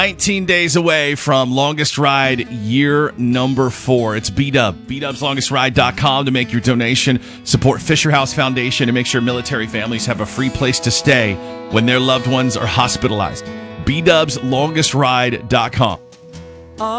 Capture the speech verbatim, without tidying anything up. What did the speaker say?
nineteen days away from longest ride year number four. It's B-Dub, b dubs longest ride dot com to make your donation. Support Fisher House Foundation and make sure military families have a free place to stay when their loved ones are hospitalized. b dubs longest ride dot com.